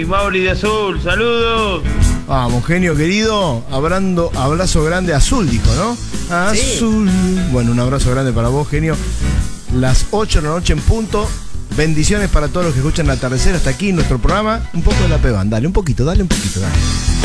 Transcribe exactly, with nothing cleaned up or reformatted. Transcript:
Mauri de Azul, saludos. Vamos, genio querido. Abrando, abrazo grande. Azul, dijo, ¿no? Azul. Sí. Bueno, un abrazo grande para vos, genio. Las ocho de la noche en punto. Bendiciones para todos los que escuchan el atardecer. Hasta aquí nuestro programa. Un poco de la P-Band. Dale, un poquito, dale un poquito, dale.